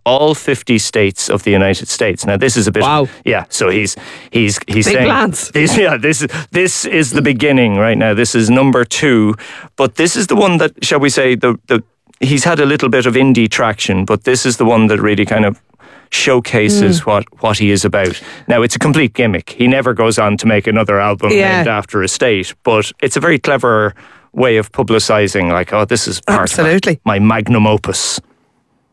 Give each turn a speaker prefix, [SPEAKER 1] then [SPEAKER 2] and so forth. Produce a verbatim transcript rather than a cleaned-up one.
[SPEAKER 1] all fifty states of the United States. Now, this is a bit,
[SPEAKER 2] wow.
[SPEAKER 1] yeah. So he's he's he's
[SPEAKER 2] Big
[SPEAKER 1] saying,
[SPEAKER 2] plans.
[SPEAKER 1] This, yeah, this this is the beginning right now. This is number two, but this is the one that, shall we say, the the he's had a little bit of indie traction, but this is the one that really kind of showcases mm. what, what he is about. Now, it's a complete gimmick. He never goes on to make another album yeah. named after a state, but it's a very clever way of publicising, like, oh, this is part
[SPEAKER 2] Absolutely.
[SPEAKER 1] of my magnum opus.